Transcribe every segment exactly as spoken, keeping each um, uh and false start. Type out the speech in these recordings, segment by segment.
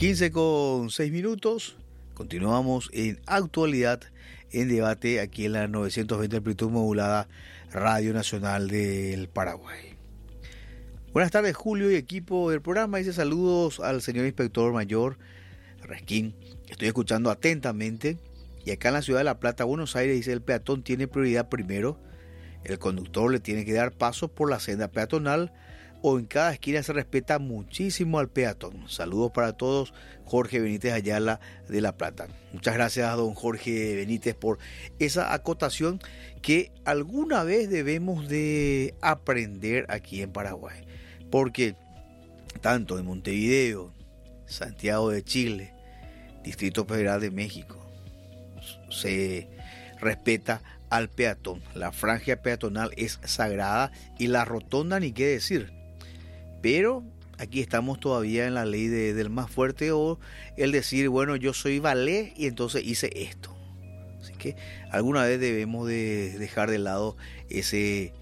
quince con seis minutos, continuamos en actualidad, en debate, aquí en la novecientos veinte amplitud modulada, Radio Nacional del Paraguay. Buenas tardes, Julio y equipo del programa. Dice saludos al señor inspector mayor Resquín. Estoy escuchando atentamente. Y acá en la ciudad de La Plata, Buenos Aires, dice el peatón tiene prioridad primero. El conductor le tiene que dar paso por la senda peatonal o en cada esquina se respeta muchísimo al peatón. Saludos para todos, Jorge Benítez Ayala de La Plata. Muchas gracias a don Jorge Benítez por esa acotación que alguna vez debemos de aprender aquí en Paraguay. Porque tanto en Montevideo, Santiago de Chile, Distrito Federal de México, se respeta al peatón. La franja peatonal es sagrada y la rotonda ni qué decir. Pero aquí estamos todavía en la ley de, del más fuerte o el decir, bueno, yo soy valé y entonces hice esto. Así que alguna vez debemos de dejar de lado ese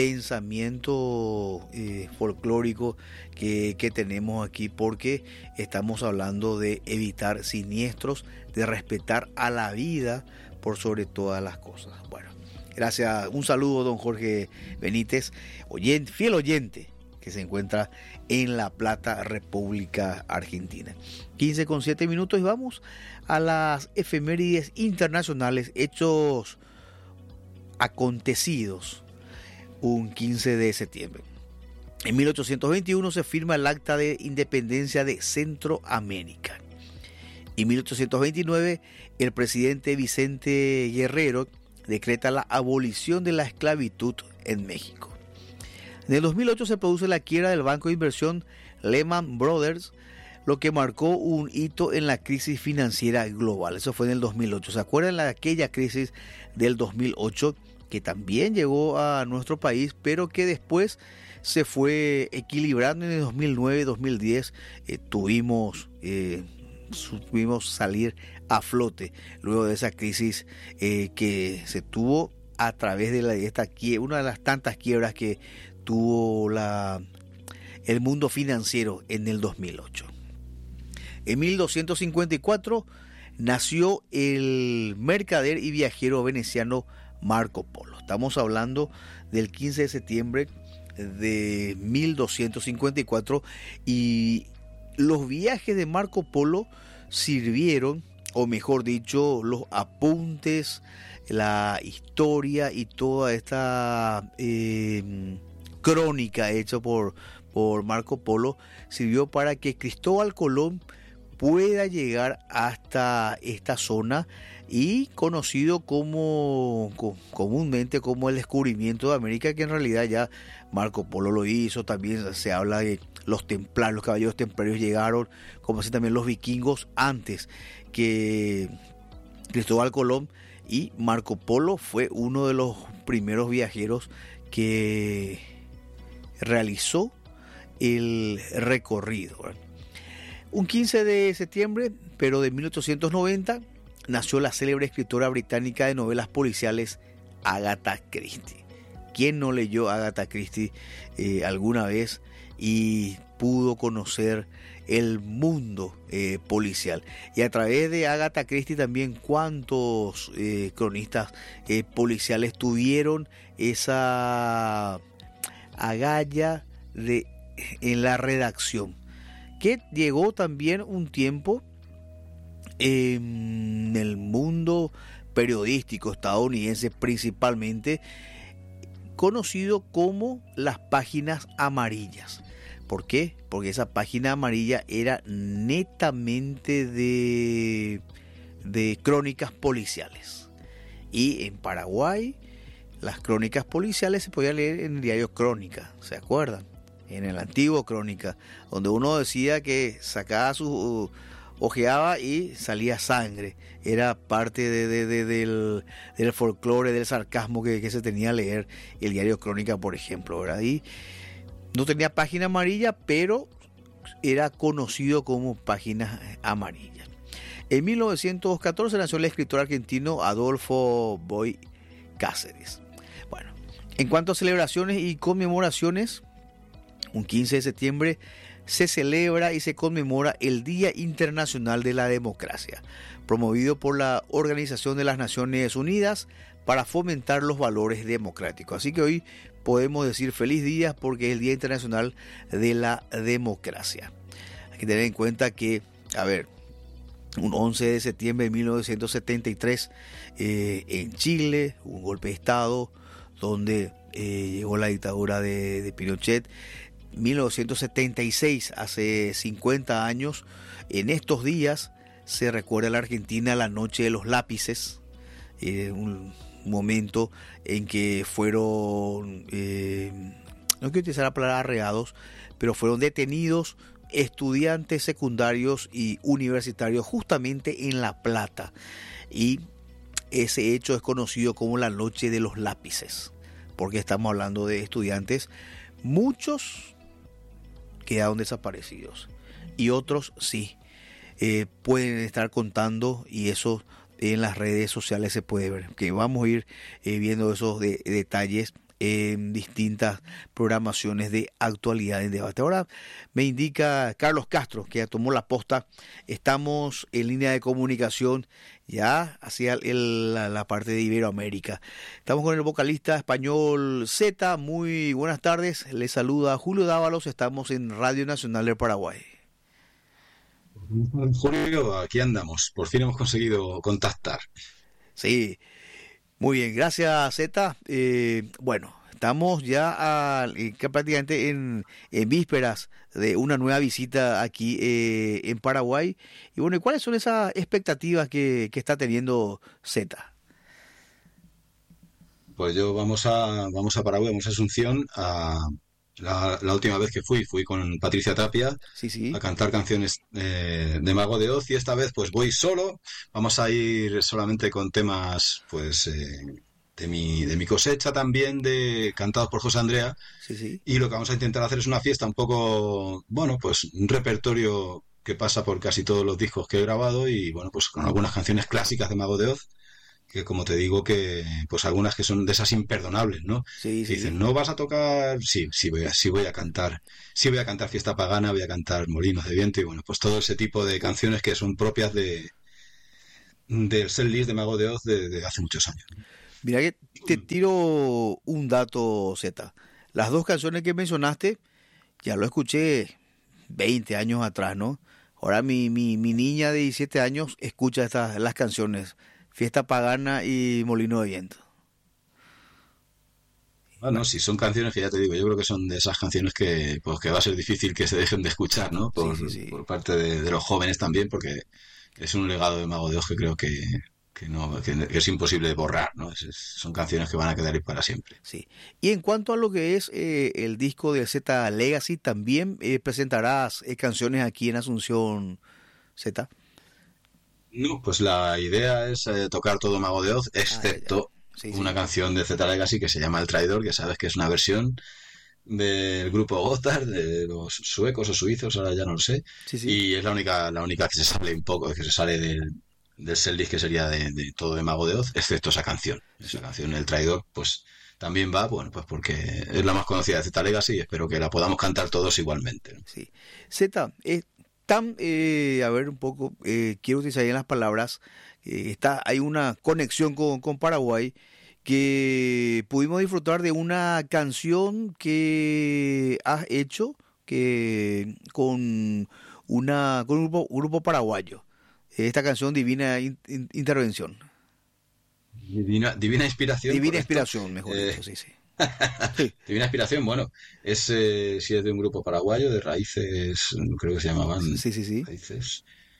pensamiento eh, folclórico que, que tenemos aquí, porque estamos hablando de evitar siniestros, de respetar a la vida por sobre todas las cosas. Bueno, gracias, un saludo don Jorge Benítez, oyente, fiel oyente que se encuentra en La Plata, República Argentina. quince con siete minutos y vamos a las efemérides internacionales, hechos acontecidos un quince de septiembre. En mil ochocientos veintiuno se firma el Acta de Independencia de Centroamérica. En mil ochocientos veintinueve el presidente Vicente Guerrero decreta la abolición de la esclavitud en México. En el dos mil ocho se produce la quiebra del banco de inversión Lehman Brothers, lo que marcó un hito en la crisis financiera global. Eso fue en el dos mil ocho. ¿Se acuerdan de aquella crisis del dos mil ocho que también llegó a nuestro país, pero que después se fue equilibrando? En el dos mil nueve, dos mil diez eh, tuvimos, eh, supimos salir a flote luego de esa crisis eh, que se tuvo a través de la, esta una de las tantas quiebras que tuvo la, el mundo financiero en el dos mil ocho. En mil doscientos cincuenta y cuatro nació el mercader y viajero veneciano Marco Polo. Estamos hablando del quince de septiembre de mil doscientos cincuenta y cuatro, y los viajes de Marco Polo sirvieron, o mejor dicho, los apuntes, la historia y toda esta eh, crónica hecha por, por Marco Polo sirvió para que Cristóbal Colón pueda llegar hasta esta zona y conocido como comúnmente como el descubrimiento de América, que en realidad ya Marco Polo lo hizo. También se habla de los templarios, los caballeros templarios llegaron, como así también los vikingos, antes que Cristóbal Colón, y Marco Polo fue uno de los primeros viajeros que realizó el recorrido. Un quince de septiembre, pero de mil ochocientos noventa, nació la célebre escritora británica de novelas policiales Agatha Christie. ¿Quién no leyó Agatha Christie eh, alguna vez y pudo conocer el mundo eh, policial? Y a través de Agatha Christie también cuántos eh, cronistas eh, policiales tuvieron esa agalla de, en la redacción, que llegó también un tiempo en el mundo periodístico estadounidense, principalmente conocido como las páginas amarillas. ¿Por qué? Porque esa página amarilla era netamente de, de crónicas policiales. Y en Paraguay las crónicas policiales se podían leer en el diario Crónica, ¿se acuerdan? En el antiguo Crónica, donde uno decía que sacaba su... ojeaba y salía sangre. Era parte de, de, de, del, del folclore, del sarcasmo que, que se tenía a leer el diario Crónica, por ejemplo, ¿verdad? Y no tenía página amarilla, pero era conocido como página amarilla. En mil novecientos catorce nació el escritor argentino Adolfo Boy Cáceres. Bueno, en cuanto a celebraciones y conmemoraciones, un quince de septiembre se celebra y se conmemora el Día Internacional de la Democracia, promovido por la Organización de las Naciones Unidas para fomentar los valores democráticos. Así que hoy podemos decir feliz día porque es el Día Internacional de la Democracia. Hay que tener en cuenta que, a ver, un once de septiembre de mil novecientos setenta y tres, eh, en Chile, un golpe de Estado donde eh, llegó la dictadura de, de Pinochet. mil novecientos setenta y seis, hace cincuenta años, en estos días se recuerda en la Argentina la Noche de los Lápices, eh, un momento en que fueron, eh, no quiero utilizar la palabra arreados, pero fueron detenidos estudiantes secundarios y universitarios justamente en La Plata, y ese hecho es conocido como la Noche de los Lápices, porque estamos hablando de estudiantes, muchos quedaron desaparecidos y otros sí, eh, pueden estar contando, y eso en las redes sociales se puede ver, que vamos a ir eh, viendo esos de, detalles en distintas programaciones de actualidad en debate. Ahora me indica Carlos Castro, que ya tomó la posta, estamos en línea de comunicación ya hacia el, la, la parte de Iberoamérica. Estamos con el vocalista español Z. Muy buenas tardes, le saluda Julio Dávalos, estamos en Radio Nacional del Paraguay. Julio, aquí andamos, por fin hemos conseguido contactar. Sí, muy bien, gracias Z. Eh, bueno, estamos ya a, que prácticamente en, en vísperas de una nueva visita aquí eh, en Paraguay. Y bueno, ¿cuáles son esas expectativas que, que está teniendo Z? Pues yo vamos a vamos a Paraguay, vamos a Asunción. A la, la última vez que fui, fui con Patricia Tapia Sí, sí. a cantar canciones eh, de Mago de Oz, y esta vez pues voy solo. Vamos a ir solamente con temas pues eh, de mi de mi cosecha, también de cantados por José Andrea. Sí, sí. Y lo que vamos a intentar hacer es una fiesta un poco, bueno, pues un repertorio que pasa por casi todos los discos que he grabado, y bueno, pues con algunas canciones clásicas de Mago de Oz, que como te digo, que pues algunas que son de esas imperdonables, ¿no? Sí, Que sí. dicen, no vas a tocar, sí, sí voy a, sí voy a cantar, sí voy a cantar Fiesta Pagana, voy a cantar Molinos de Viento, y bueno, pues todo ese tipo de canciones que son propias de del setlist de Mago de Oz de, de hace muchos años. Mira que te tiro un dato Z. Las dos canciones que mencionaste, ya lo escuché veinte años atrás, ¿no? Ahora mi, mi, mi niña de diecisiete años escucha estas las canciones, Fiesta Pagana y Molino de Viento. Bueno, sí, son canciones que ya te digo, yo creo que son de esas canciones que, pues, que va a ser difícil que se dejen de escuchar, ¿no? Sí, Por, sí, sí. por parte de, de los jóvenes también, porque es un legado de Mago de Oz que creo que, que no, que, que es imposible de borrar, ¿no? Es- es- son canciones que van a quedar ahí para siempre. Sí. Y en cuanto a lo que es eh, el disco de Z Legacy, también eh, presentarás eh, canciones aquí en Asunción Z. No, pues la idea es eh, tocar todo Mago de Oz, Ah, ya, ya. excepto Sí, una sí. canción de Z Legacy que se llama El Traidor, que sabes que es una versión del grupo Gotthard, de los suecos o suizos, ahora ya no lo sé, Sí, sí. y es la única, la única que se sale un poco, que se sale del, del setlist que sería de, de todo de Mago de Oz, excepto esa canción. Esa Sí. canción, El Traidor, pues también va, bueno, pues porque es la más conocida de Z Legacy, y espero que la podamos cantar todos igualmente, ¿no? Sí. Z, eh, tan, eh, a ver un poco, eh, quiero utilizar bien las palabras, eh, está, hay una conexión con, con Paraguay que pudimos disfrutar de una canción que has hecho que con una con un grupo, un grupo paraguayo. Esta canción Divina In- In- Intervención. Divina, Divina Inspiración, Divina correcto. Inspiración, mejor Eh, dicho, sí, sí. Sí, Divina Inspiración, bueno, es, eh, si es de un grupo paraguayo, de Raíces, creo que se llamaban sí, sí, sí. Raíces.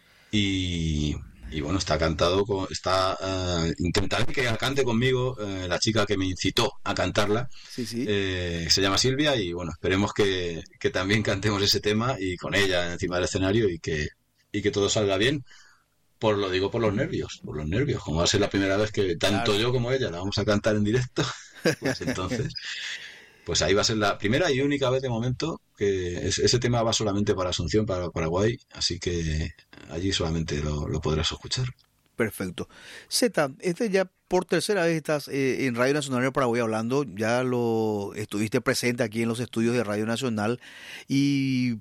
Y, y bueno, está cantado, con, está, eh, intentaré que cante conmigo eh, la chica que me incitó a cantarla, Sí, sí. eh, se llama Silvia, y bueno, esperemos que, que también cantemos ese tema y con ella encima del escenario, y que, y que todo salga bien. Por lo digo por los nervios, por los nervios, como va a ser la primera vez que tanto Claro. yo como ella la vamos a cantar en directo, pues entonces, pues ahí va a ser la primera y única vez de momento que es- ese tema va solamente para Asunción, para Paraguay, así que allí solamente lo, lo podrás escuchar. Perfecto. Z, este ya por tercera vez estás eh, en Radio Nacional de Paraguay hablando, ya lo estuviste presente aquí en los estudios de Radio Nacional y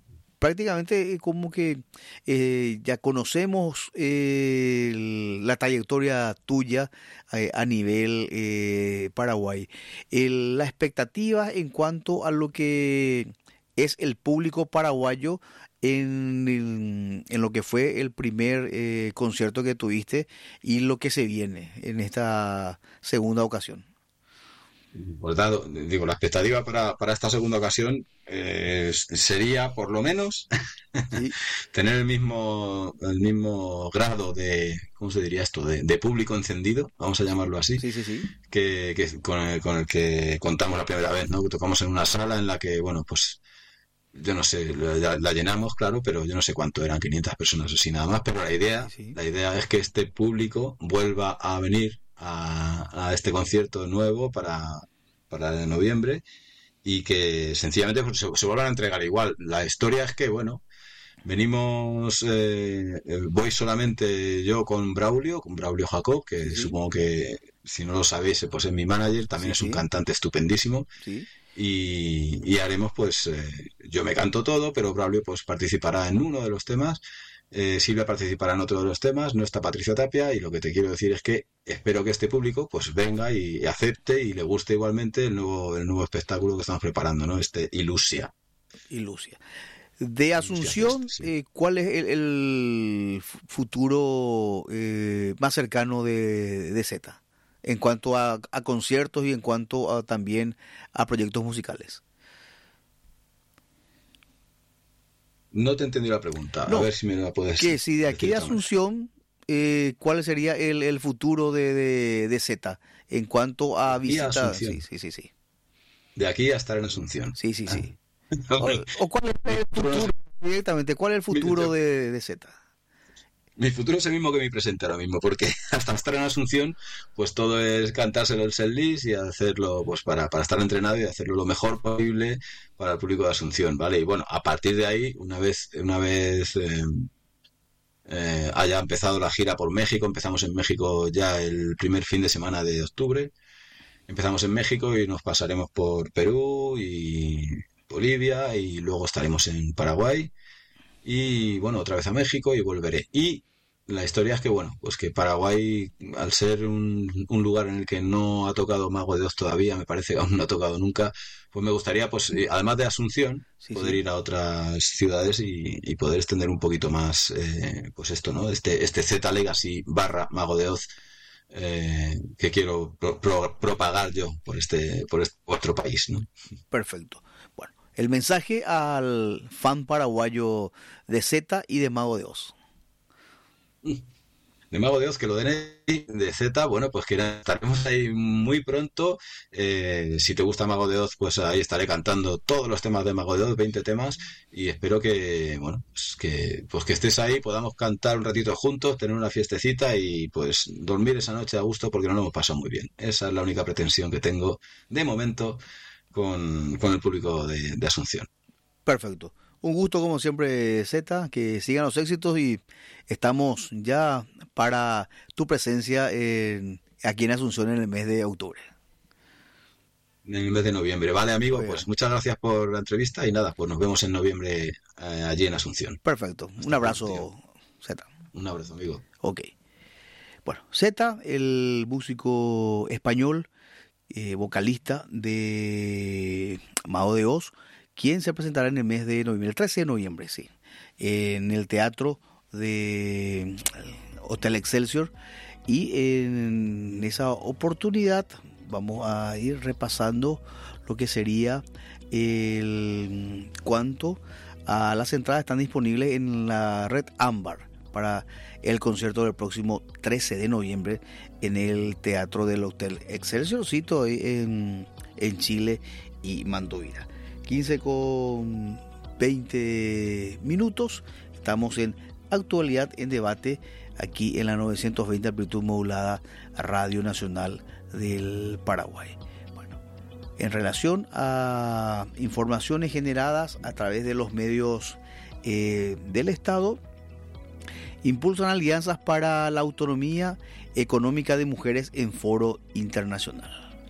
prácticamente como que eh, ya conocemos eh, la trayectoria tuya eh, a nivel eh, Paraguay. El, la expectativa en cuanto a lo que es el público paraguayo en, en, en lo que fue el primer eh, concierto que tuviste y lo que se viene en esta segunda ocasión. Pues dado, digo, la expectativa para, para esta segunda ocasión eh, sería, por lo menos, Sí, tener el mismo, el mismo grado de, ¿cómo se diría esto? De, de público encendido, vamos a llamarlo así, sí, sí, sí. que, que con el, con el que contamos la primera vez, ¿no? Que tocamos en una sala en la que, bueno, pues yo no sé, la, la llenamos, claro, pero yo no sé cuánto eran, quinientas personas o así nada más, pero la Sí, idea, sí. la idea es que este público vuelva a venir a, a este concierto nuevo para, para el de noviembre y que sencillamente pues, se, se vuelvan a entregar igual. La historia es que, bueno, venimos, eh, eh, voy solamente yo con Braulio, con Braulio Jacob, Sí, que sí, supongo que si no lo sabéis, pues es mi manager, también sí, es un sí, cantante estupendísimo sí. y, y haremos pues eh, yo me canto todo, pero Braulio pues participará en uno de los temas, eh, Silvia participará en otro de los temas, no está Patricia Tapia y lo que te quiero decir es que espero que este público pues venga y, y acepte y le guste igualmente el nuevo el nuevo espectáculo que estamos preparando, ¿no? Este Ilusia, Y Lucia. De Ilusia Fest, Asunción, sí. eh, ¿cuál es el, el fu- futuro eh, más cercano de, de Z? En cuanto a, a conciertos y en cuanto a, también a proyectos musicales. No te entendí la pregunta, a No, ver si me la puedes que si de aquí decir de de otra manera. Asunción, eh, ¿cuál sería el, el futuro de, de, de Z? En cuanto De a aquí a visitas, sí, Asunción, sí, sí, sí, de aquí a estar en Asunción. sí, sí, Ah. sí. O, o cuál es Mi el futuro no futuro, sé- directamente, ¿cuál es el mi- futuro de, de Z? Mi futuro es el mismo que mi presente ahora mismo, porque hasta estar en Asunción, pues todo es cantárselo el setlist y hacerlo, pues para, para estar entrenado y hacerlo lo mejor posible para el público de Asunción, ¿vale? Y bueno, a partir de ahí, una vez, una vez eh, eh, haya empezado la gira por México, empezamos en México ya el primer fin de semana de octubre, empezamos en México y nos pasaremos por Perú y Bolivia y luego estaremos en Paraguay y bueno, otra vez a México y volveré. Y la historia es que, bueno, pues que Paraguay, al ser un, un lugar en el que no ha tocado Mago de Oz todavía, me parece que aún no ha tocado nunca, pues me gustaría, pues eh, además de Asunción, Sí, poder sí. ir a otras ciudades y, y poder extender un poquito más, eh, pues esto, ¿no? Este, este Z Legacy barra Mago de Oz eh, que quiero pro- pro- propagar yo por este, por este otro país, ¿no? Perfecto. Bueno, el mensaje al fan paraguayo de Z y de Mago de Oz. De Mago de Oz, que lo den ahí, de Z, bueno, pues que estaremos ahí muy pronto. Eh, si te gusta Mago de Oz, pues ahí estaré cantando todos los temas de Mago de Oz, veinte temas, y espero que, bueno, pues que, pues que estés ahí, podamos cantar un ratito juntos, tener una fiestecita y pues dormir esa noche a gusto porque no lo hemos pasado muy bien. Esa es la única pretensión que tengo de momento con, con el público de, de Asunción. Perfecto. Un gusto como siempre, Z, que sigan los éxitos y estamos ya para tu presencia en- aquí en Asunción en el mes de octubre. En el mes de noviembre. Vale, amigo, Muy pues bien. muchas gracias por la entrevista y nada, pues nos vemos en noviembre eh, allí en Asunción. Perfecto. Un Hasta pronto, tío. abrazo, Z. Un abrazo, amigo. Ok. Bueno, Z, el músico español, eh, vocalista de Mago de Oz, quien se presentará en el mes de noviembre, el trece de noviembre, sí, en el teatro de Hotel Excelsior. Y en esa oportunidad vamos a ir repasando lo que sería el cuanto a las entradas están disponibles en la red Ámbar para el concierto del próximo trece de noviembre en el Teatro del Hotel Excelsior, cito ahí en, en Chile y Mantovira. quince con veinte minutos, estamos en Actualidad en Debate, aquí en la novecientos veinte amplitud modulada Radio Nacional del Paraguay. Bueno, en relación a informaciones generadas a través de los medios eh, del Estado, impulsan alianzas para la autonomía económica de mujeres en foro internacional.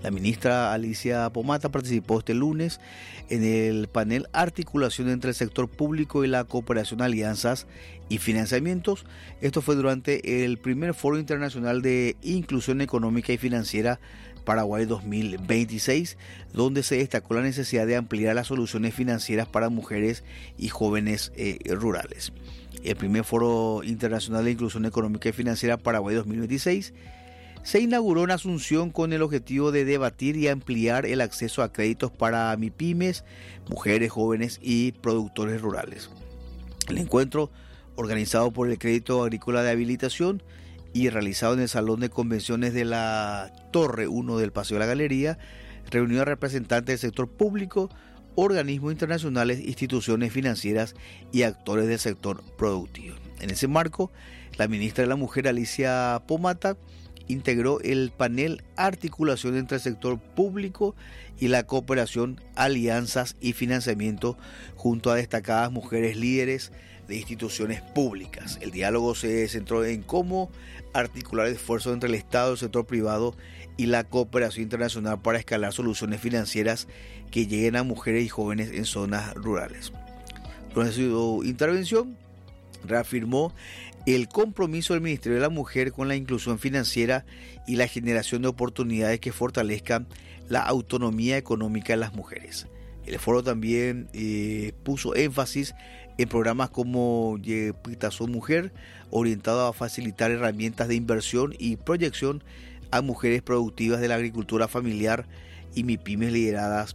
La ministra Alicia Pomata participó este lunes en el panel Articulación entre el sector público y la cooperación, alianzas y financiamientos. Esto fue durante el primer Foro Internacional de Inclusión Económica y Financiera Paraguay dos mil veintiséis, donde se destacó la necesidad de ampliar las soluciones financieras para mujeres y jóvenes eh, rurales. El primer Foro Internacional de Inclusión Económica y Financiera Paraguay dos mil veintiséis se inauguró en Asunción con el objetivo de debatir y ampliar el acceso a créditos para MIPYMES, mujeres, jóvenes y productores rurales. El encuentro, organizado por el Crédito Agrícola de Habilitación y realizado en el Salón de Convenciones de la Torre uno del Paseo de la Galería, reunió a representantes del sector público, organismos internacionales, instituciones financieras y actores del sector productivo. En ese marco, la ministra de la Mujer, Alicia Pomata, integró el panel Articulación entre el sector público y la cooperación, alianzas y financiamiento, junto a destacadas mujeres líderes de instituciones públicas. El diálogo se centró en cómo articular esfuerzos entre el Estado, el sector privado y la cooperación internacional para escalar soluciones financieras que lleguen a mujeres y jóvenes en zonas rurales. Durante su intervención, reafirmó el compromiso del Ministerio de la Mujer con la inclusión financiera y la generación de oportunidades que fortalezcan la autonomía económica de las mujeres. El foro también eh, puso énfasis en programas como Yepitazón Mujer, orientado a facilitar herramientas de inversión y proyección a mujeres productivas de la agricultura familiar y MIPYMES lideradas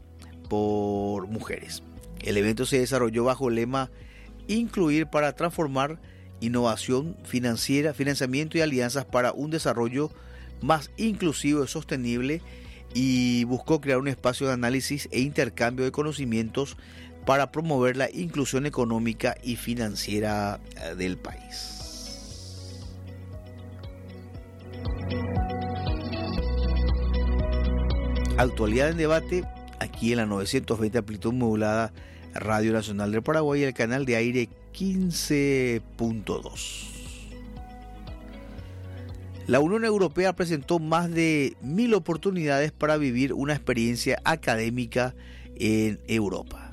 por mujeres. El evento se desarrolló bajo el lema Incluir para transformar, innovación financiera, financiamiento y alianzas para un desarrollo más inclusivo y sostenible, y buscó crear un espacio de análisis e intercambio de conocimientos para promover la inclusión económica y financiera del país. Actualidad en debate, aquí en la novecientos veinte amplitud modulada Radio Nacional del Paraguay y el canal de aire quince punto dos. La Unión Europea presentó más de mil oportunidades para vivir una experiencia académica en Europa.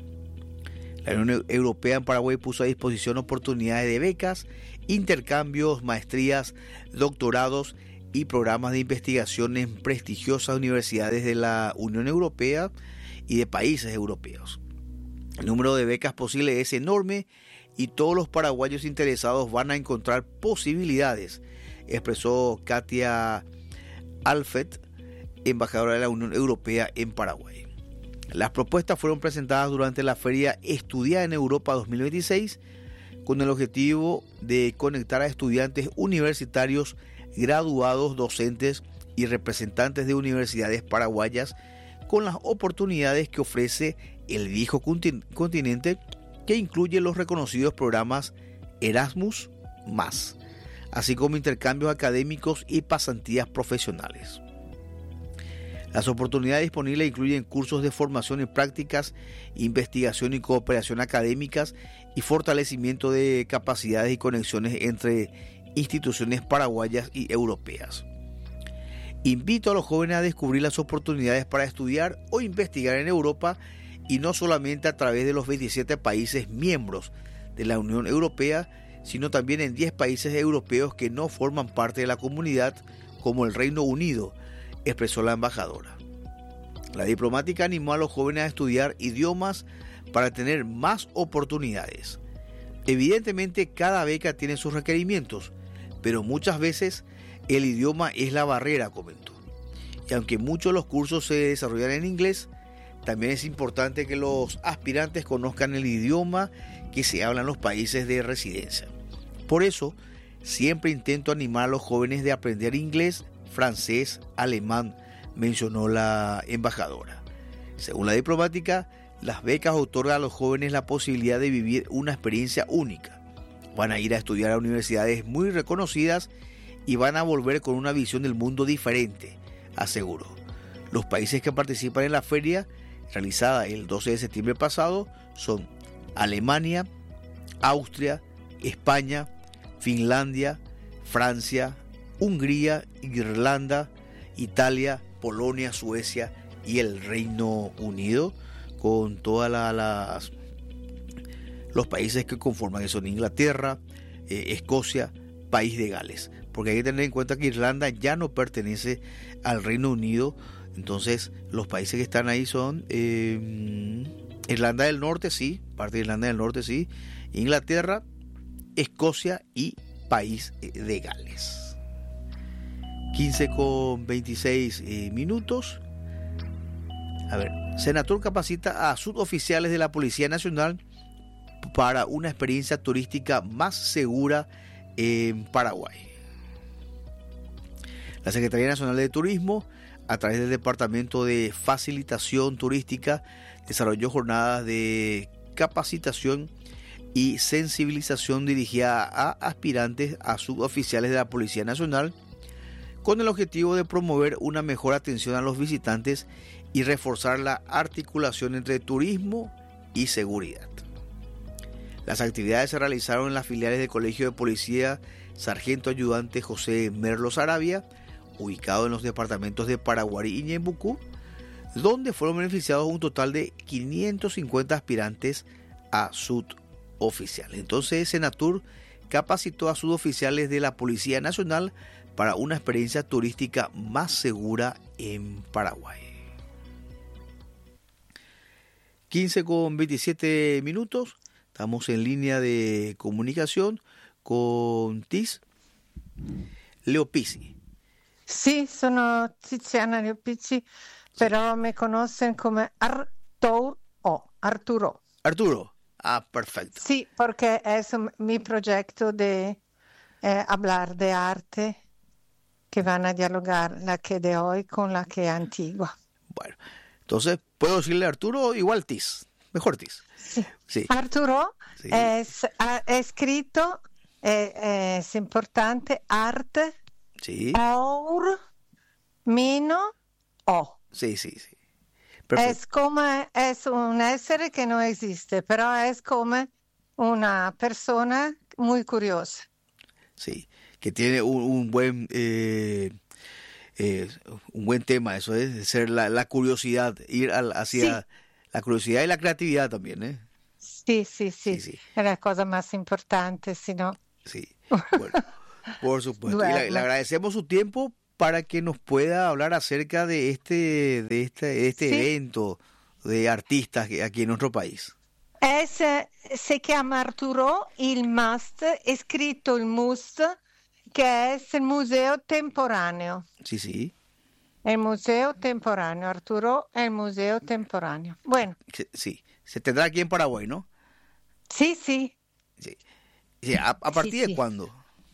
La Unión Europea en Paraguay puso a disposición oportunidades de becas, intercambios, maestrías, doctorados y programas de investigación en prestigiosas universidades de la Unión Europea y de países europeos. El número de becas posibles es enorme y todos los paraguayos interesados van a encontrar posibilidades, expresó Katia Alfet, embajadora de la Unión Europea en Paraguay. Las propuestas fueron presentadas durante la Feria Estudia en Europa dos mil veintiséis con el objetivo de conectar a estudiantes universitarios, graduados, docentes y representantes de universidades paraguayas con las oportunidades que ofrece el viejo continente, que incluye los reconocidos programas Erasmus más, así como intercambios académicos y pasantías profesionales. Las oportunidades disponibles incluyen cursos de formación y prácticas, investigación y cooperación académicas y fortalecimiento de capacidades y conexiones entre instituciones paraguayas y europeas. Invito a los jóvenes a descubrir las oportunidades para estudiar o investigar en Europa, y no solamente a través de los veintisiete países miembros de la Unión Europea, sino también en diez países europeos que no forman parte de la comunidad, como el Reino Unido, expresó la embajadora. La diplomática animó a los jóvenes a estudiar idiomas para tener más oportunidades. Evidentemente, cada beca tiene sus requerimientos, pero muchas veces el idioma es la barrera, comentó. Y aunque muchos de los cursos se desarrollan en inglés, también es importante que los aspirantes conozcan el idioma que se habla en los países de residencia. Por eso, siempre intento animar a los jóvenes de aprender inglés, francés, alemán, mencionó la embajadora. Según la diplomática, las becas otorgan a los jóvenes la posibilidad de vivir una experiencia única. Van a ir a estudiar a universidades muy reconocidas y van a volver con una visión del mundo diferente, aseguró. Los países que participan en la feria, realizada el doce de septiembre pasado, son Alemania, Austria, España, Finlandia, Francia, Hungría, Irlanda, Italia, Polonia, Suecia y el Reino Unido, con todas la, las los países que conforman, que son Inglaterra, eh, Escocia, País de Gales, porque hay que tener en cuenta que Irlanda ya no pertenece al Reino Unido. Entonces los países que están ahí son eh, Irlanda del Norte, sí, parte de Irlanda del Norte, sí, Inglaterra, Escocia y País de Gales. quince con veintiséis eh, minutos. A ver, Senatur capacita a suboficiales de la Policía Nacional para una experiencia turística más segura en Paraguay. La Secretaría Nacional de Turismo, a través del Departamento de Facilitación Turística, desarrolló jornadas de capacitación y sensibilización dirigida a aspirantes a suboficiales de la Policía Nacional, con el objetivo de promover una mejor atención a los visitantes y reforzar la articulación entre turismo y seguridad. Las actividades se realizaron en las filiales del Colegio de Policía Sargento Ayudante José Merlos Arabia, ubicado en los departamentos de Paraguarí y Ñembucú, donde fueron beneficiados un total de quinientos cincuenta aspirantes a suboficiales. Entonces, Senatur capacitó a suboficiales de la Policía Nacional para una experiencia turística más segura en Paraguay. quince con veintisiete minutos. Estamos en línea de comunicación con Tis Leopizzi. Sì, sono Tiziana Leopizzi, sì. Però mi conoscono come Arturo. Arturo. Arturo. Ah, perfecto. Sí, porque es un, mi proyecto de eh, hablar de arte que van a dialogar la que de hoy con la que es antigua. Bueno, entonces, ¿puedo decirle Arturo o igual Tis? Mejor Tis. Sí. Sí. Arturo Sí. es, ha escrito, eh, es importante, arte, Sí. Aur, Mino, O. Sí, sí, sí. Perfecto. Es como, es un essere que no existe, pero es como una persona muy curiosa. Sí, que tiene un, un buen eh, eh, un buen tema, eso es de ser la, la curiosidad, ir al, hacia Sí. la curiosidad y la creatividad también, ¿eh? Sí, sí, sí, Sí, sí. es la cosa más importante, si no. Sí, bueno, por supuesto. Y le, le Duerme. agradecemos su tiempo para que nos pueda hablar acerca de este, de este, de este Sí. evento de artistas que- aquí en nuestro país. Es, eh, si chiama Arturo il Must, è scritto il Must, che è il Museo Temporaneo. Sí, sí. El Museo Temporaneo, Arturo è il Museo Temporaneo. Bueno, Se- Sí, se tendrá aquí en Paraguay, ¿no? sí, sí. Sí. Sí, ¿A, a partir Sí, de sí. cuándo?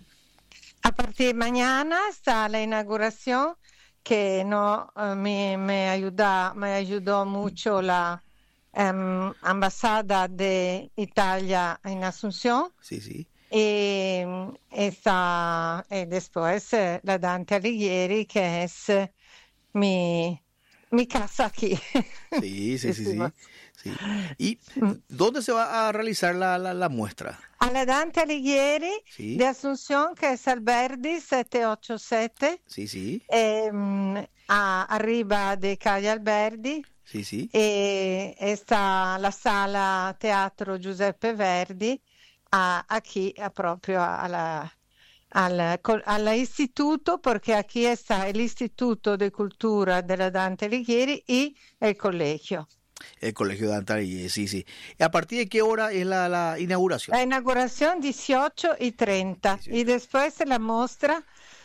A partir de mañana está la inauguración que no eh, me, me, ayuda, me ayudó mucho la em, embajada de Italia en Asunción Sí, sí. y, está, y después eh, la Dante Alighieri que es eh, mi, mi casa aquí. Sí, sí, sí, sí, Decimos. sí. ¿Y dónde se va a realizar la, la, la muestra? A la Dante Alighieri Sí. de Asunción, que es Alberdi setecientos ochenta y siete. Sí, sí, ehm, a, arriba de calle Alberdi sí, sí. e, e sta la sala teatro Giuseppe Verdi a, aquí a proprio alla, al, col- all'istituto, perché aquí está el Instituto de Cultura della Dante Alighieri y el colegio. El Colegio de Antarí, sí, sí. ¿Y a partir de qué hora es la, la inauguración? La inauguración dieciocho y treinta y después la muestra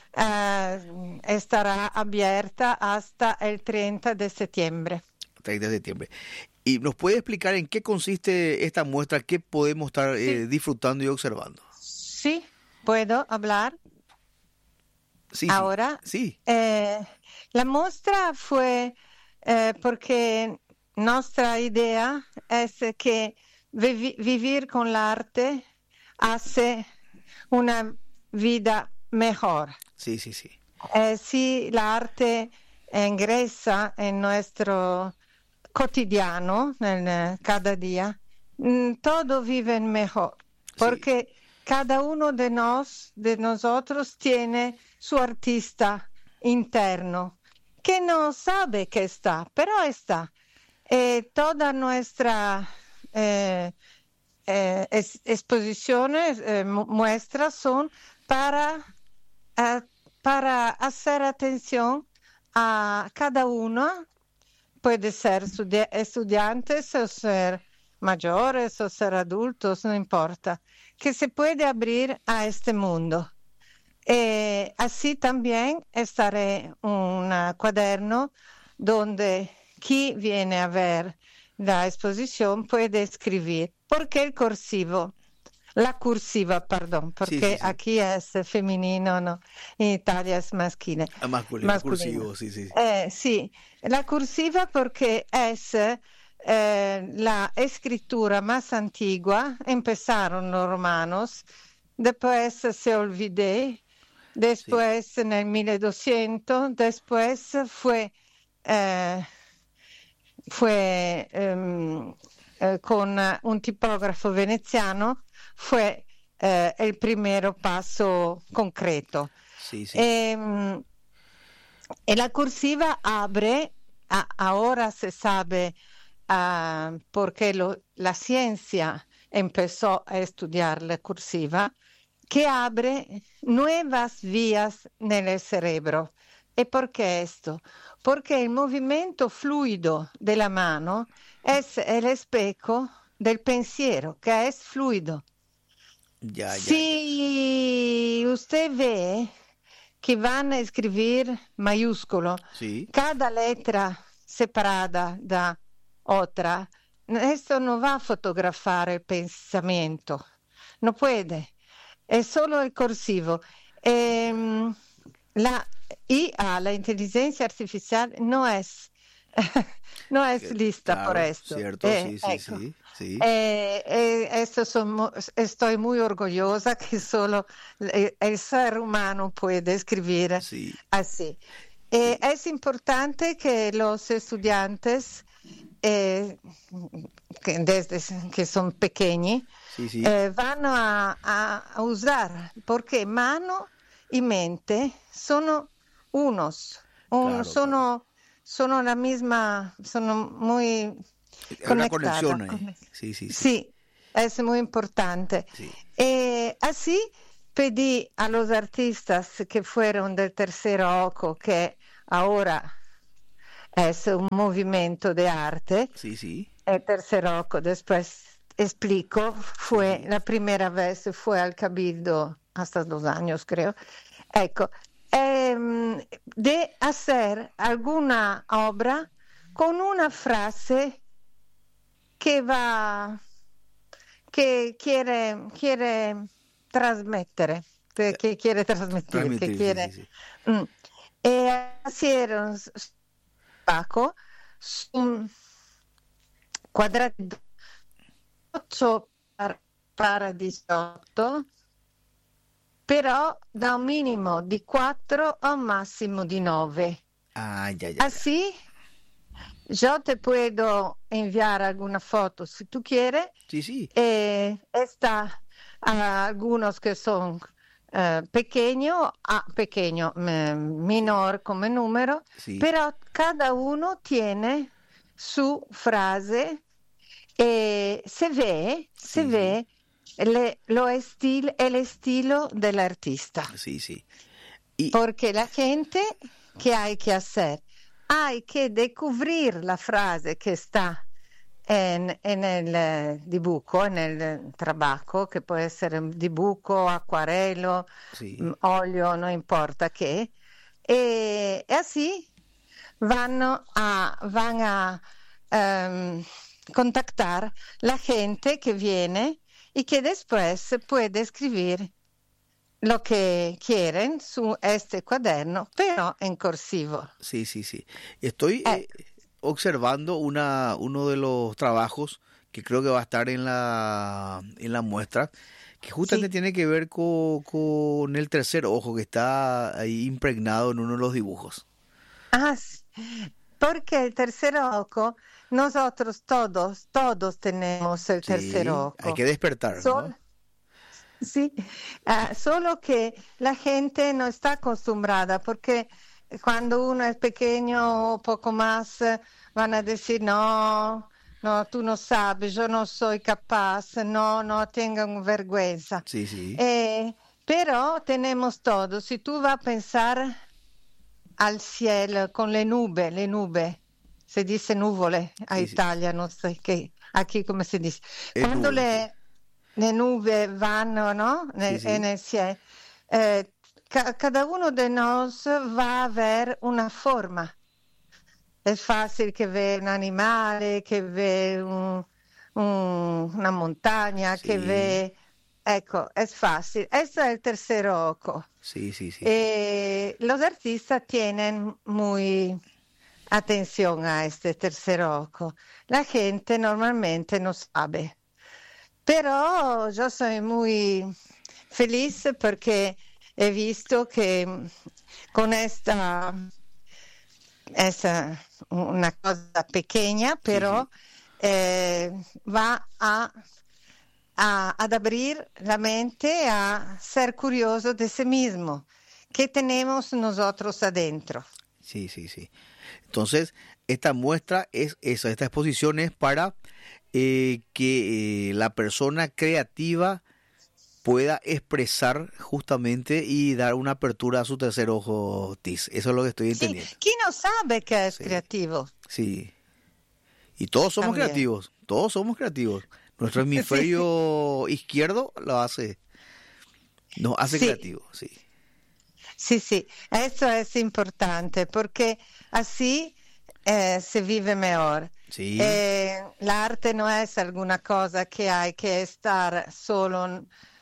eh, estará abierta hasta el treinta de septiembre. treinta de septiembre. ¿Y nos puede explicar en qué consiste esta muestra? ¿Qué podemos estar eh, Sí. disfrutando y observando? Sí, puedo hablar Sí, ahora. Sí, Eh, la muestra fue eh, porque nuestra idea es que vivi- vivir con el arte hace una vida mejor. sí, sí, sí. Eh, si el arte ingresa en nuestro cotidiano, en, eh, cada día, mm, todo vive mejor, porque cada uno de nos, de nosotros, tiene su artista interno, que no sabe que está, pero está. Eh, toda nuestra eh, eh, es, exposiciones, eh, muestras son para, uh, para hacer atención a cada uno. Puede ser estudi- estudiantes o ser mayores o ser adultos, no importa, que se puede abrir a este mundo. Eh, así también estaré un cuaderno donde quien viene a ver la exposición puede escribir. ¿Por qué el cursivo? La cursiva, perdón, porque Sí, sí, sí. aquí es femenino, ¿no? En Italia es masculino. Ah, masculino, masculino. cursivo, sí, sí. Eh, sí, la cursiva porque es eh, la escritura más antigua. Empezaron los romanos, después se olvidó, después sí. En el mil doscientos, después fue, eh, fue um, eh, con un tipógrafo veneziano, fue eh, el primer paso concreto. Sí, sí. E, e la cursiva abre, a, ahora se sabe uh, porque lo, la ciencia empezó a estudiar la cursiva, que abre nuevas vías nel cerebro. ¿Y por qué esto? Porque el movimiento fluido de la mano es el espejo del pensiero, que es fluido. Ya, ya, si ya. usted ve que van a escribir mayúsculo, sí. cada letra separada da otra, esto no va a fotografar el pensamiento, no puede, es solo el cursivo. Eh, la I A, la inteligencia artificial, no es, no es lista claro, por esto. Cierto, eh, sí, sí, ecco. sí, sí. Eh, eh, esto son, estoy muy orgullosa que solo el, el ser humano puede escribir sí. así. Eh, sí. Es importante que los estudiantes, eh, que, desde que son pequeños, sí, sí. Eh, van a, a, a usar, porque mano y mente sono unos, un, claro, sono, claro. sono la misma, sono muy Es una conexión ahí. Con... Sí, sí, sí. Sí, es muy importante. Sí. Eh, así pedí a los artistas que fueron del tercer ojo, que ahora es un movimiento de arte. Sí, sí. El tercer ojo, después explico, fue sí. La primera vez fue al Cabildo, hasta dos años creo. Ecco, ehm, de hacer alguna obra con una frase que va, que quiere, quiere trasmettere, que quiere transmitir, Transmitir, que quiere. Sí, sí, sí. Mm. E hicieron Paco un cuadratito ocho para diciotto, però da un minimo di quattro a un máximo di nove. Ah, ya, ya, Así, yo te puedo enviar alguna foto si tú quieres. Sí, sí. Eh, está uh, algunos que son uh, pequeños, ah, pequeño, eh, menor come número, sí. Pero cada uno tiene su frase. Eh, se ve, sí, se sí. ve le, lo estil, el estilo del artista. Sí, sí. Y... Porque la gente, ¿qué hay que hacer? Hay que descubrir la frase que está en, en el dibujo, en el trabajo, que puede ser un dibujo, acuarelo, sí. óleo, no importa qué. Y así van a, van a um, contactar la gente que viene y que después puede escribir lo que quieren su este cuaderno, pero en cursivo. Sí, sí, sí. Estoy eh. Eh, observando una, uno de los trabajos que creo que va a estar en la, en la muestra, que justamente sí. tiene que ver con, con el tercer ojo que está ahí impregnado en uno de los dibujos. Ah, sí. Porque el tercer ojo, nosotros todos, todos tenemos el sí, tercer ojo. Hay que despertar, Sol- ¿no? Sí, uh, solo que la gente no está acostumbrada porque cuando uno es pequeño o poco más, eh, van a decir, no, no, tú no sabes, yo no soy capaz, no, no tengan vergüenza. Sí, sí. Eh, pero tenemos todo. Si tú vas a pensar al cielo con le nube, le nube, se dice nuvole a Sí, sí. Italia, no sé qué, aquí come si dice. Es Quando nube, le, le nube vanno, no? sí. Nel, Sí, e sí. nel cielo, eh, ca- cada uno de nos va a ver una forma. Es fácil que ve un animale, que ve un- un- una montaña, que Sí, ve... Ecco, es fácil. Eso es el tercer ojo. sí, sí, sí. Eh, los artistas tienen muy atención a este tercer ojo. La gente normalmente no sabe. Pero yo soy muy feliz porque he visto que con esta es eh, una cosa pequeña, Sí, pero sí. eh, va a, a- ad abrir la mente a ser curioso de sí mismo. ¿Qué tenemos nosotros adentro? Sí, sí, sí. Entonces, esta muestra es esa, esta exposición es para eh, que eh, la persona creativa pueda expresar justamente y dar una apertura a su tercer ojo, Tis. Eso es lo que estoy Sí, entendiendo. ¿quién no sabe que es Sí, creativo? sí. Y todos somos También. creativos, todos somos creativos. Nuestro Sí, sí, hemisferio izquierdo lo hace, nos hace sí, creativos, sí. sí, sí. Eso es importante porque así eh, se vive mejor. Sí, Eh, l'arte no es alguna cosa que hay que estar solo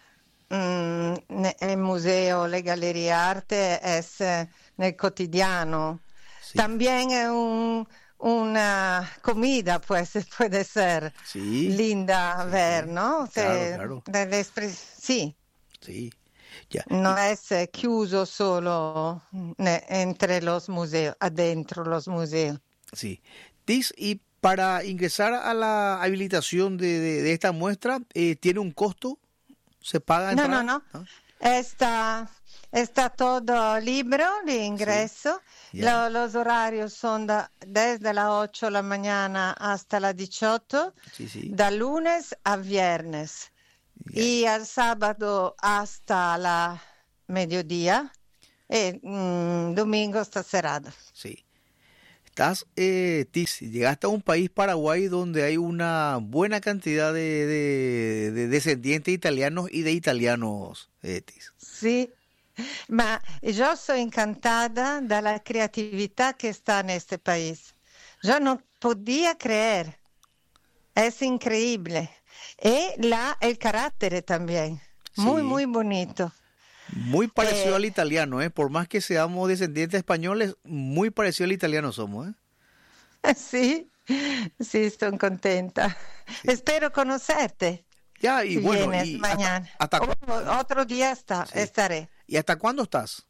mm, ne- nel museo, le gallerie arte, es eh, nel quotidiano. sí, También es un- una comida, pues, puede ser sí, linda sí, ver, sí. ¿no? Claro, Se- claro, delle espres- sí, sí. Ya. no Y, es eh, chiuso solo ne- entre los museos, adentro los museos. sí. Tis, y para ingresar a la habilitación de, de- de esta muestra, eh, ¿tiene un costo? ¿Se paga No, no, entrada? no. ¿Ah? Está, está todo libre de Sí, ingreso. ya, Lo- los horarios son da- desde las ocho de la mañana hasta las dieciocho, sí, sí, da lunes a viernes. ya, Y al sábado hasta la mediodía. Y mm, domingo está cerrado. sí. Estás, eh, Tis, llegaste a un país, Paraguay, donde hay una buena cantidad de, de- de descendientes italianos y de italianos, eh, Tis. Sì, ma yo soy encantada de la creatividad que está en este país. Yo no podía creer, es increíble. Y la, el carácter también, muy, Sí, muy bonito. muy parecido Eh, al italiano, ¿eh? Por más que seamos descendientes españoles, muy parecido al italiano somos, ¿eh? sí, sí, estoy contenta. Sí. Espero conocerte Ya, y si bueno, vienes y hasta, mañana. hasta, cu- O- otro día está, sí. estaré. ¿Y hasta cuándo estás?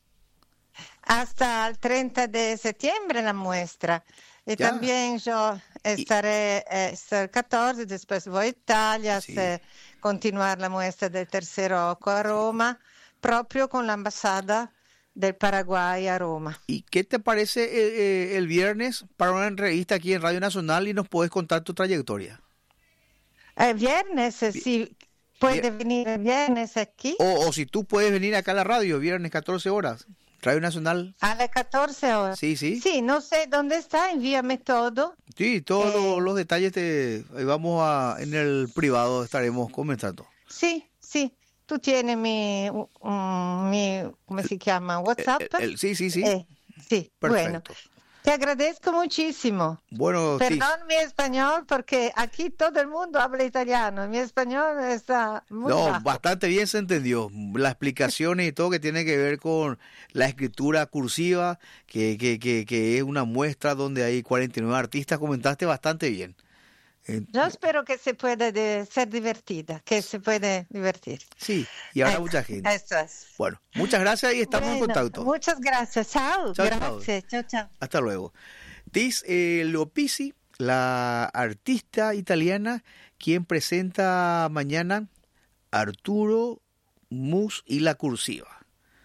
Hasta el treinta de septiembre la muestra. Y Ya, también yo y, estaré eh, hasta el catorce, después voy a Italia, sí, a continuar la muestra del tercer ojo a sí. Roma, proprio con la embajada del Paraguay a Roma. ¿Y qué te parece eh, eh, el viernes para una entrevista aquí en Radio Nacional y nos puedes contar tu trayectoria? El viernes, eh, Vi- si vi- puede venir el viernes aquí, O, o si tú puedes venir acá a la radio, viernes catorce horas, Radio Nacional. a las catorce horas. Sí, sí, Sí, no sé dónde está, envíame todo. sí, todos Eh, lo- los detalles te ahí vamos a, en el privado estaremos comentando. sí, sí, tú tienes mi, mm, mi, ¿cómo se llama? El- WhatsApp. el- el- sí, sí, sí, Eh, sí, bueno, perfecto. te agradezco muchísimo. Bueno, Tis, Perdón mi español porque aquí todo el mundo habla italiano. Mi español está muy no, bajo. bastante bien se entendió. Las explicaciones y todo que tiene que ver con la escritura cursiva, que, que, que, que es una muestra donde hay cuarenta y nueve artistas, comentaste bastante bien. Eh, Yo espero que se pueda de- ser divertida, que se puede divertir. sí, y habrá Ecco, mucha gente. eso es. Bueno, muchas gracias y estamos en Bueno, contacto. muchas gracias. Chao, Chao, chao. gracias. Chao, chao. Hasta luego. Tis eh, Leopisi, la artista italiana, quien presenta mañana Arturo Mus y la cursiva.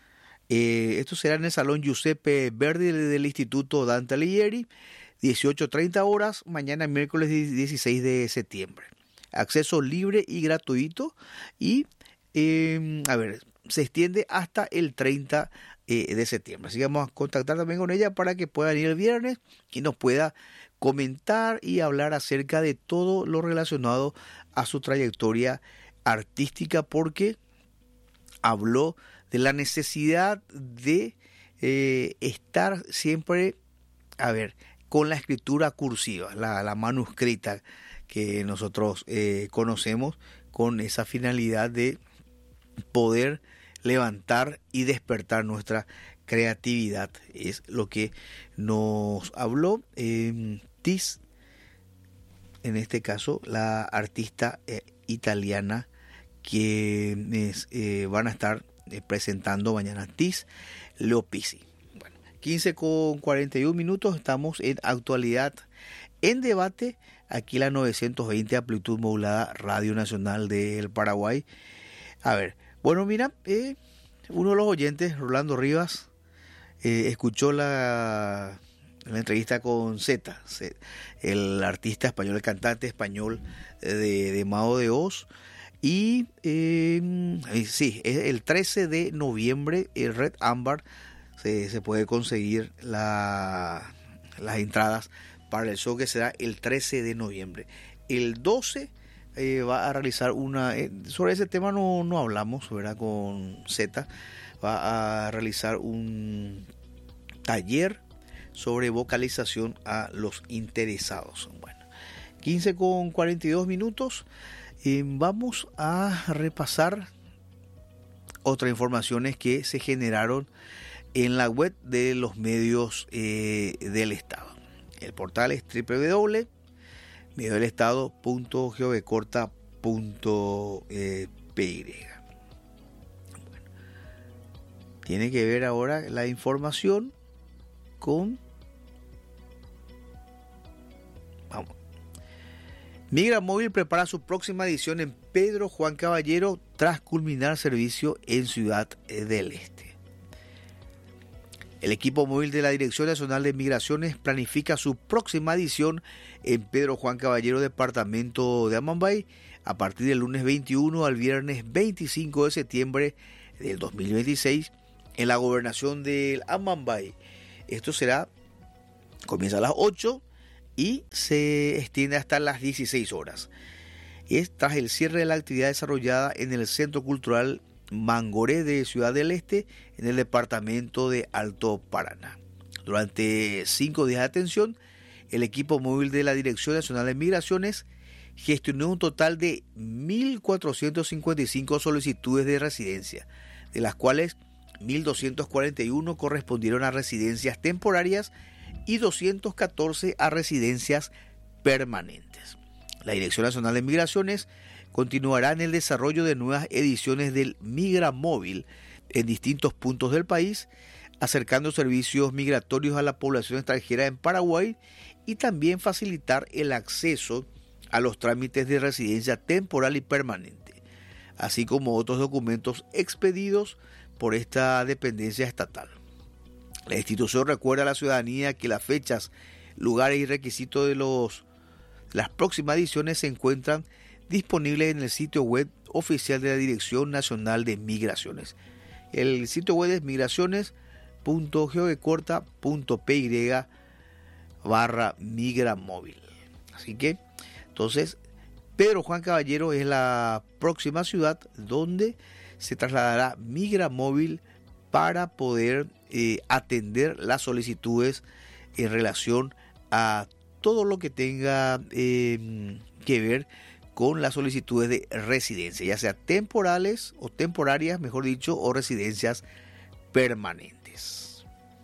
Eh, esto será en el Salón Giuseppe Verdi del Instituto Dante Alighieri, dieciocho treinta horas, mañana miércoles dieciséis de septiembre. Acceso libre y gratuito y, eh, a ver, se extiende hasta el treinta eh, de septiembre. Así que vamos a contactar también con ella para que puedan ir el viernes y nos pueda comentar y hablar acerca de todo lo relacionado a su trayectoria artística, porque habló de la necesidad de eh, estar siempre, a ver, con la escritura cursiva, la, la manuscrita que nosotros eh, conocemos, con esa finalidad de poder levantar y despertar nuestra creatividad. Es lo que nos habló eh, Tis, en este caso la artista eh, italiana que es, eh, van a estar eh, presentando mañana, Tis Leopisi. Bueno, quince con cuarenta y un minutos, estamos en actualidad en debate, aquí la novecientos veinte amplitud modulada Radio Nacional del Paraguay. A ver, bueno, mira, eh, uno de los oyentes, Rolando Rivas, eh, escuchó la, la entrevista con Zeta, el artista español, el cantante español de, de Mago de Oz. Y eh, sí, es el trece de noviembre, el Red Ámbar, se, se puede conseguir la, las entradas para el show que será el trece de noviembre. El doce eh, va a realizar una, eh, sobre ese tema no, no hablamos, ¿verdad? Con Z, va a realizar un taller sobre vocalización a los interesados. Bueno, quince con cuarenta y dos minutos. Eh, vamos a repasar otras informaciones que se generaron en la web de los medios eh, del Estado. El portal es doble u doble u doble u punto medio del estado punto gov corta punto p y. Bueno, tiene que ver ahora la información con... Vamos. Migra Móvil prepara su próxima edición en Pedro Juan Caballero tras culminar servicio en Ciudad del Este. El equipo móvil de la Dirección Nacional de Migraciones planifica su próxima edición en Pedro Juan Caballero, departamento de Amambay, a partir del lunes veintiuno al viernes veinticinco de septiembre del dos mil veintiséis en la gobernación del Amambay. Esto será, comienza a las ocho y se extiende hasta las dieciséis horas. Es tras el cierre de la actividad desarrollada en el Centro Cultural Mangoré de Ciudad del Este, en el departamento de Alto Paraná. Durante cinco días de atención, el equipo móvil de la Dirección Nacional de Migraciones gestionó un total de mil cuatrocientas cincuenta y cinco solicitudes de residencia, de las cuales mil doscientas cuarenta y uno correspondieron a residencias temporarias y doscientas catorce a residencias permanentes. La Dirección Nacional de Migraciones continuará en el desarrollo de nuevas ediciones del Migra Móvil en distintos puntos del país, acercando servicios migratorios a la población extranjera en Paraguay y también facilitar el acceso a los trámites de residencia temporal y permanente, así como otros documentos expedidos por esta dependencia estatal. La institución recuerda a la ciudadanía que las fechas, lugares y requisitos de los, las próximas ediciones se encuentran disponibles en el sitio web oficial de la Dirección Nacional de Migraciones. El sitio web es migraciones punto gov corta punto p y barra migramóvil. Así que, entonces, Pedro Juan Caballero es la próxima ciudad donde se trasladará Migramóvil para poder eh, atender las solicitudes en relación a todo lo que tenga eh, que ver con las solicitudes de residencia, ya sea temporales o temporarias, mejor dicho, o residencias permanentes.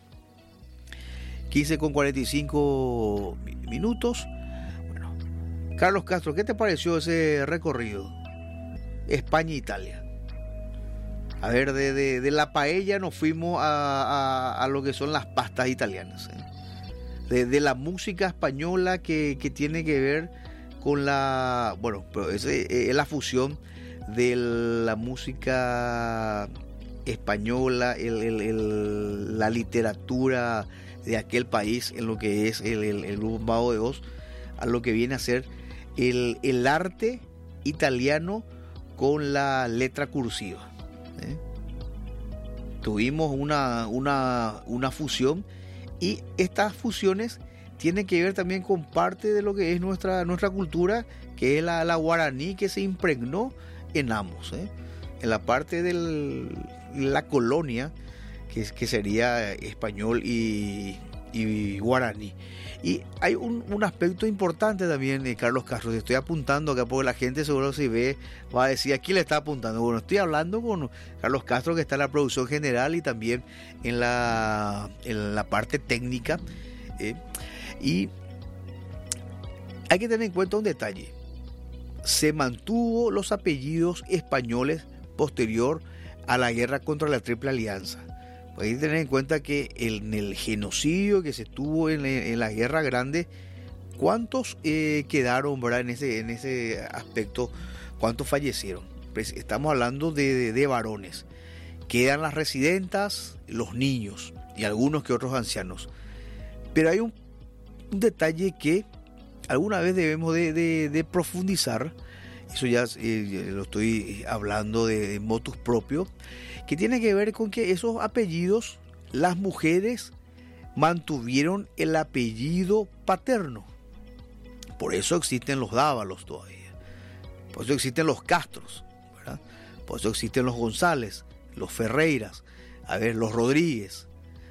quince con cuarenta y cinco minutos. Bueno, Carlos Castro, ¿qué te pareció ese recorrido? España-Italia. A ver, de, de, de la paella nos fuimos a, a, a lo que son las pastas italianas. ¿eh? De, de la música española que, que tiene que ver con la... Bueno, pero es, es la fusión de la música española, el, el, el, la literatura de aquel país, en lo que es el, el, el grupo Mago de Oz, a lo que viene a ser el, el arte italiano con la letra cursiva. ¿eh? Tuvimos una, una, una fusión, y estas fusiones tienen que ver también con parte de lo que es nuestra, nuestra cultura, que es la, la guaraní, que se impregnó en ambos, ¿eh? en la parte de la colonia, que, que sería español y, y guaraní. Y hay un, un aspecto importante también, eh, Carlos Castro, te estoy apuntando acá porque la gente seguro si ve va a decir, ¿a quién le está apuntando? Bueno, estoy hablando con Carlos Castro, que está en la producción general y también en la, en la parte técnica. Eh, y hay que tener en cuenta un detalle. Se mantuvo los apellidos españoles posterior a la guerra contra la Triple Alianza. Hay que tener en cuenta que en el genocidio que se tuvo en, en la Guerra Grande, ¿cuántos eh, quedaron, ¿verdad? En ese, en ese aspecto? ¿Cuántos fallecieron? Pues estamos hablando de, de, de varones. Quedan las residentas, los niños y algunos que otros ancianos. Pero hay un, un detalle que alguna vez debemos de, de, de profundizar. Eso ya eh, lo estoy hablando de, de motus propio, que tiene que ver con que esos apellidos, las mujeres mantuvieron el apellido paterno. Por eso existen los Dávalos todavía. Por eso existen los Castros, ¿verdad? Por eso existen los González, los Ferreiras, a ver, los Rodríguez.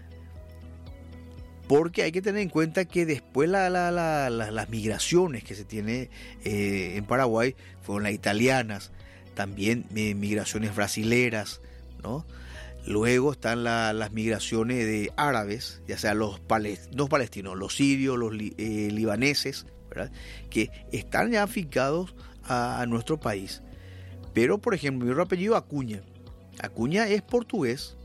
Porque hay que tener en cuenta que después la, la, la, la, las migraciones que se tiene eh, en Paraguay fueron las italianas, también eh, migraciones brasileras, ¿no? Luego están la, las migraciones de árabes, ya sea los, palest, los palestinos, los sirios, los li, eh, libaneses, ¿verdad? Que están ya afincados a, a nuestro país. Pero, por ejemplo, mi otro apellido Acuña. Acuña es portugués,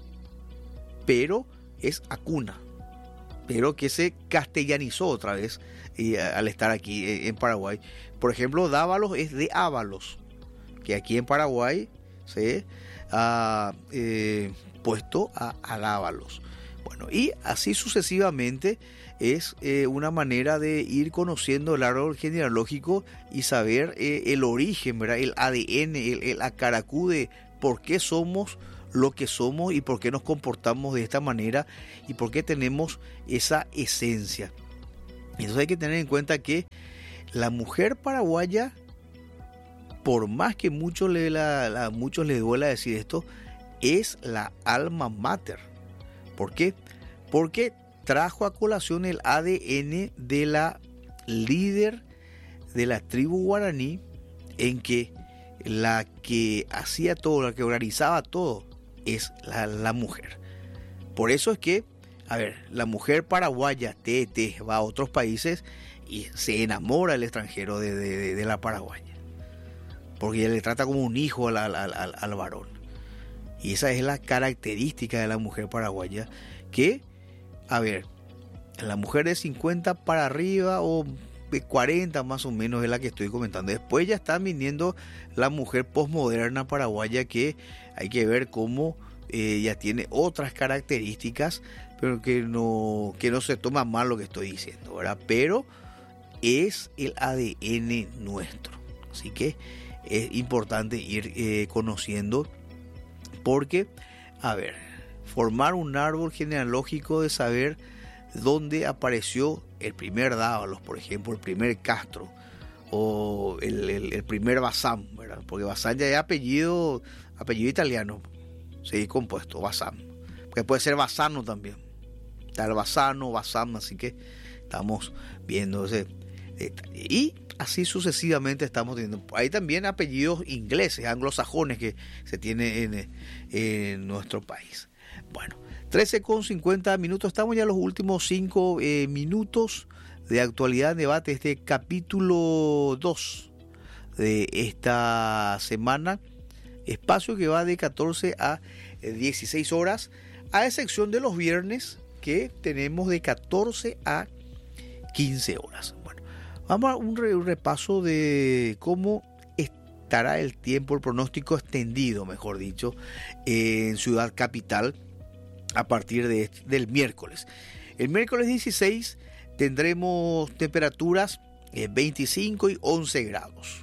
pero es Acuna, pero que se castellanizó otra vez eh, al estar aquí eh, en Paraguay. Por ejemplo, Dávalos es de Ábalos, que aquí en Paraguay se ha eh, puesto a, a Dávalos. Bueno, y así sucesivamente es eh, una manera de ir conociendo el árbol genealógico y saber eh, el origen, ¿verdad? El A D N, el, el acaracú de por qué somos lo que somos y por qué nos comportamos de esta manera y por qué tenemos esa esencia. Entonces hay que tener en cuenta que la mujer paraguaya, por más que mucho le, la, la, muchos les duela decir esto, es la alma mater. ¿Por qué? Porque trajo a colación el A D N de la líder de la tribu guaraní, en que la que hacía todo, la que organizaba todo, es la, la mujer. Por eso es que, a ver, la mujer paraguaya T T va a otros países y se enamora del extranjero de, de, de la paraguaya, porque ella le trata como un hijo al, al, al, al varón. Y esa es la característica de la mujer paraguaya, que, a ver, la mujer de cincuenta para arriba o de cuarenta más o menos es la que estoy comentando. Después ya está viniendo la mujer posmoderna paraguaya, que hay que ver cómo eh, ya tiene otras características, pero que no, que no se toma mal lo que estoy diciendo, ¿verdad? Pero es el A D N nuestro. Así que es importante ir eh, conociendo, porque, a ver, formar un árbol genealógico de saber dónde apareció el primer Dávalos, por ejemplo, el primer Castro, o el, el, el primer Bazán, ¿verdad? Porque Bazán ya es apellido, apellido italiano, sí, compuesto, Bazán, que puede ser Bazano también, está el Bazano, Bazán, así que estamos viendo ese detalle. Y así sucesivamente estamos teniendo. Hay también apellidos ingleses, anglosajones, que se tienen en, en nuestro país. Bueno, trece con cincuenta minutos, estamos ya en los últimos cinco eh, minutos de actualidad en debate, este capítulo dos de esta semana, espacio que va de catorce a dieciséis horas, a excepción de los viernes, que tenemos de catorce a quince horas. Bueno, vamos a un, re, un repaso de cómo es, estará el tiempo, el pronóstico extendido, mejor dicho, en Ciudad Capital a partir de, del miércoles. El miércoles dieciséis tendremos temperaturas eh, veinticinco y once grados.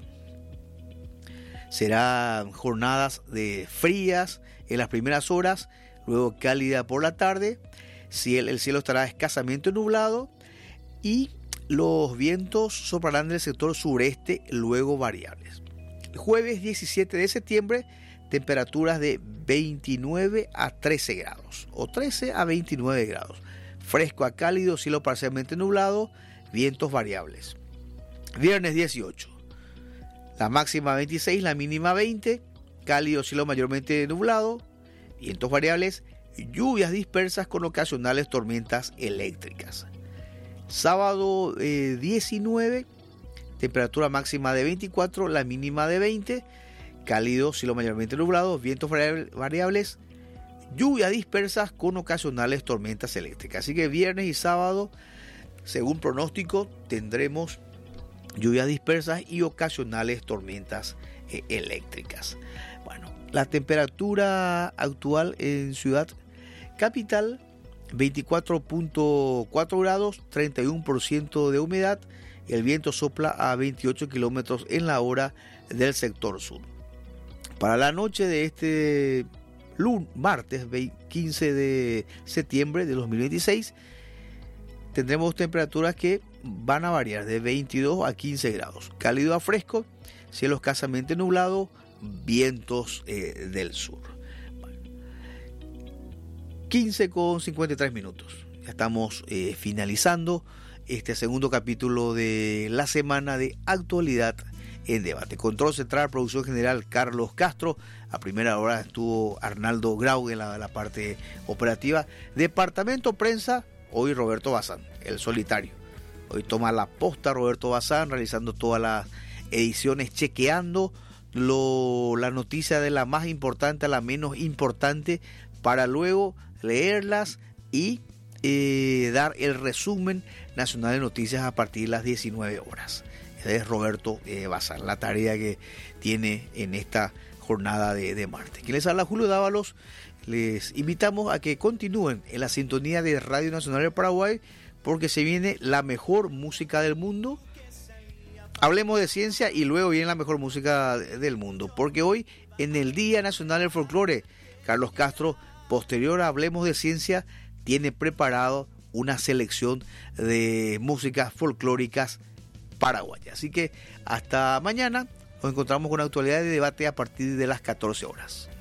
Serán jornadas de frías en las primeras horas, luego cálida por la tarde. El cielo estará escasamente nublado y los vientos soplarán del sector sureste, luego variables. El jueves diecisiete de septiembre, temperaturas de veintinueve a trece grados o trece a veintinueve grados. Fresco a cálido, cielo parcialmente nublado, vientos variables. Viernes dieciocho, la máxima veintiséis, la mínima veinte, cálido, cielo mayormente nublado, vientos variables, lluvias dispersas con ocasionales tormentas eléctricas. Sábado eh, diecinueve, temperatura máxima de veinticuatro, la mínima de veinte, cálido, cielo mayormente nublado, vientos variables, lluvias dispersas con ocasionales tormentas eléctricas. Así que viernes y sábado, según pronóstico, tendremos lluvias dispersas y ocasionales tormentas eh, eléctricas. Bueno, la temperatura actual en Ciudad Capital, veinticuatro punto cuatro grados, treinta y uno por ciento de humedad. El viento sopla a veintiocho kilómetros en la hora del sector sur. Para la noche de este lunes, martes quince de septiembre de dos mil veintiséis, tendremos temperaturas que van a variar de veintidós a quince grados. Cálido a fresco, cielo escasamente nublado, vientos eh, del sur. Bueno, quince con cincuenta y tres minutos. Ya estamos eh, finalizando este segundo capítulo de la semana de Actualidad en Debate. Control central, producción general Carlos Castro. A primera hora estuvo Arnaldo Grau en la, la parte operativa. Departamento prensa, hoy Roberto Bazán, el solitario. Hoy toma la posta Roberto Bazán, realizando todas las ediciones, chequeando lo, la noticia de la más importante a la menos importante, para luego leerlas y eh, dar el resumen nacional de noticias a partir de las diecinueve horas. Es Roberto eh, Bazán, la tarea que tiene en esta jornada de, de martes. Quien les habla, Julio Dávalos. Les invitamos a que continúen en la sintonía de Radio Nacional del Paraguay, porque se viene la mejor música del mundo. Hablemos de ciencia y luego viene la mejor música del mundo, porque hoy, en el Día Nacional del Folclore, Carlos Castro, posterior a Hablemos de Ciencia, tiene preparado una selección de músicas folclóricas paraguayas. Así que hasta mañana, nos encontramos con Actualidad de Debate a partir de las catorce horas.